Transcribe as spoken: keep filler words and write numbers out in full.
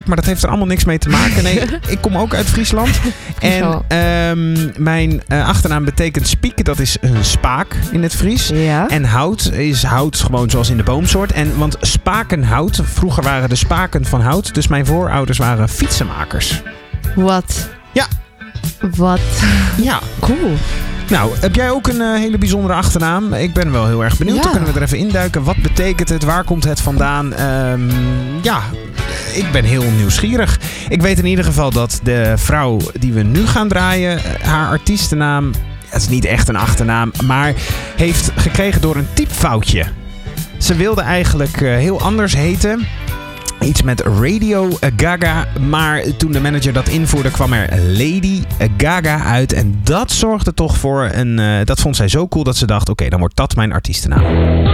maar dat heeft er allemaal niks mee te maken. Nee, ik kom ook uit Friesland. En um, mijn uh, achternaam betekent spiek. Dat is een spaak in het Fries. Ja. En hout is hout gewoon zoals in de boomsoort. En, want spakenhout, vroeger waren de spaken van hout. Dus mijn voorouders waren fietsenmakers. Wat? Ja. Wat? Ja. Cool. Nou, heb jij ook een uh, hele bijzondere achternaam? Ik ben wel heel erg benieuwd. Ja. Dan kunnen we er even induiken. Wat betekent het? Waar komt het vandaan? Um, ja, ik ben heel nieuwsgierig. Ik weet in ieder geval dat de vrouw die we nu gaan draaien, haar artiestennaam, het is niet echt een achternaam, maar heeft gekregen door een typfoutje. Ze wilde eigenlijk uh, heel anders heten. Iets met Radio Gaga, maar toen de manager dat invoerde kwam er Lady Gaga uit. En dat zorgde toch voor een... Uh, dat vond zij zo cool dat ze dacht, oké, okay, dan wordt dat mijn artiestennaam.